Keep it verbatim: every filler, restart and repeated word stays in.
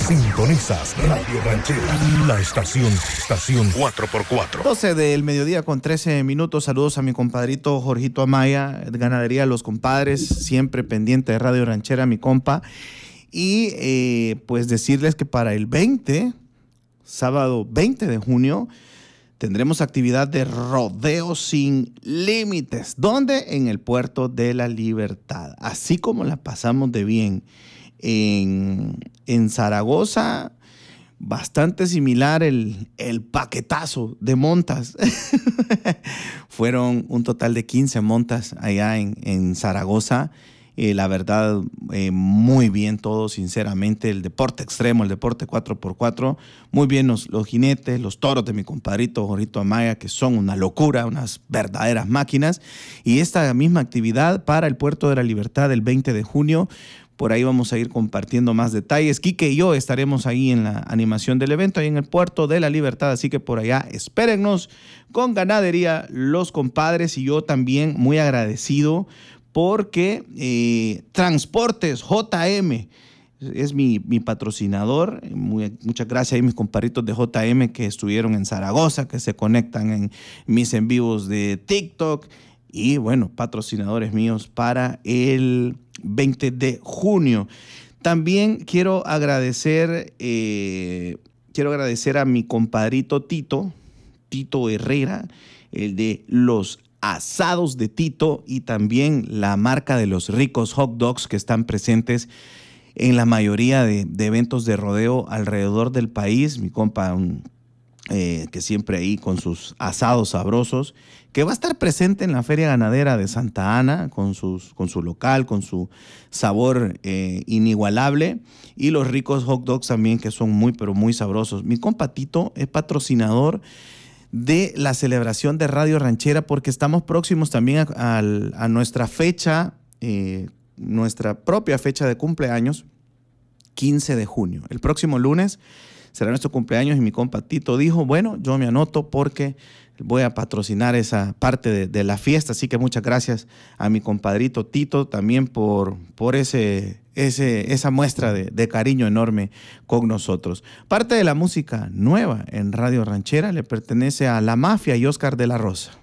Sintonizas Radio Ranchera, la estación, estación cuatro por cuatro. doce del mediodía con trece minutos. Saludos a mi compadrito Jorgito Amaya, Ganadería Los Compadres, siempre pendiente de Radio Ranchera, mi compa. Y eh, pues decirles que para el veinte, sábado veinte de junio, tendremos actividad de rodeo sin límites. ¿Dónde? En el Puerto de la Libertad. Así como la pasamos de bien en, en Zaragoza, bastante similar el, el paquetazo de montas. Fueron un total de quince montas allá en, en Zaragoza. Eh, la verdad, eh, muy bien todo, sinceramente. El deporte extremo, el deporte cuatro por cuatro, muy bien los, los jinetes, los toros de mi compadrito Jorgito Amaya, que son una locura, unas verdaderas máquinas. Y esta misma actividad para el Puerto de la Libertad el veinte de junio. Por ahí vamos a ir compartiendo más detalles. Quique y yo estaremos ahí en la animación del evento, ahí en el Puerto de la Libertad. Así que por allá espérennos con Ganadería Los Compadres. Y yo también muy agradecido porque eh, Transportes J M es mi, mi patrocinador. Muy, muchas gracias a mis compadritos de J M que estuvieron en Zaragoza, que se conectan en mis en vivos de TikTok. Y bueno, patrocinadores míos para el veinte de junio. También quiero agradecer, eh, quiero agradecer a mi compadrito Tito, Tito Herrera, el de los asados de Tito, y también la marca de los ricos hot dogs que están presentes en la mayoría de, de eventos de rodeo alrededor del país. Mi compa, un, eh, que siempre ahí con sus asados sabrosos, que va a estar presente en la Feria Ganadera de Santa Ana con, sus, con su local, con su sabor eh, inigualable, y los ricos hot dogs también, que son muy, pero muy sabrosos. Mi compa Tito es patrocinador de la celebración de Radio Ranchera, porque estamos próximos también a, a, a nuestra fecha, eh, nuestra propia fecha de cumpleaños, quince de junio. El próximo lunes será nuestro cumpleaños y mi compa Tito dijo, bueno, yo me anoto porque voy a patrocinar esa parte de, de la fiesta. Así que muchas gracias a mi compadrito Tito también por, por ese, ese, esa muestra de, de cariño enorme con nosotros. Parte de la música nueva en Radio Ranchera le pertenece a La Mafia y Oscar de la Rosa.